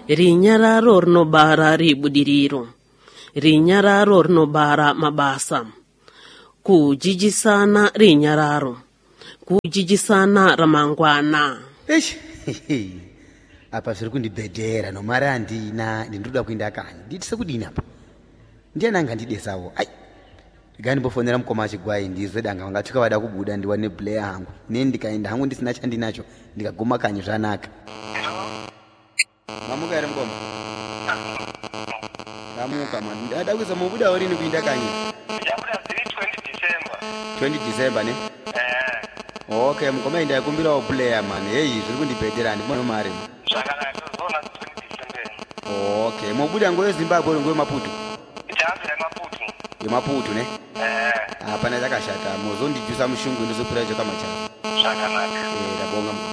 Rinyararo rinobara ribudiriro. Rinyararo rinobara mabasa. Kujijisana rinyararo. Kujijisana ramangwana. Apa zviri kundibhedhera nomari handina ndinoda kuenda kanyi. Nditise kudini apa? Ndiani angandidesawo? Ai. Gani mbofonera mukoma achigwai ndizwe danga vangatsvika vada kubuda ndiwane player hangu. Neni ndikaenda hangu ndisina chandinacho ndikaguma kanyi zvanaka. Mamuka ere mukoma? Kamuka man. Ndada kuisa mubuda orini kuenda kanyi. Ndabuda 20 December. 20 December ne? Okay, mukoma enda kumbira player man. Hey, zviri kundibhedhera ndimone mari. Zvakanaka zona 20 December. Okay, mubuda ngoyo Zimbabwe ngoyo Maputo. Ichambira Maputo. Maputo ne? Hapana chakashata. Muzondijusa mushungu ndizopira choka machana. Zvakanaka. Ndabonga.